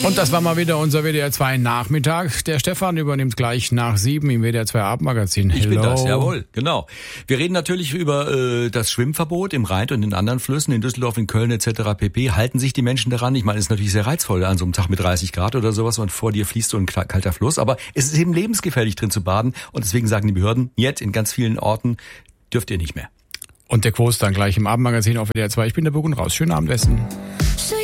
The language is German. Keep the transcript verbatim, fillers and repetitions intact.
Und das war mal wieder unser W D R zwei Nachmittag. Der Stefan übernimmt gleich nach sieben im W D R zwei Abendmagazin. Ich bin das, jawohl, genau. Wir reden natürlich über äh, das Schwimmverbot im Rhein und in anderen Flüssen, in Düsseldorf, in Köln et cetera pp. Halten sich die Menschen daran? Ich meine, es ist natürlich sehr reizvoll an so einem Tag mit dreißig Grad oder sowas und vor dir fließt so ein kalter Fluss. Aber es ist eben lebensgefährlich drin zu baden und deswegen sagen die Behörden, jetzt in ganz vielen Orten dürft ihr nicht mehr. Und der Quote dann gleich im Abendmagazin auf W D R zwei. Ich bin der Burg und raus. Schönen Abend, Westen.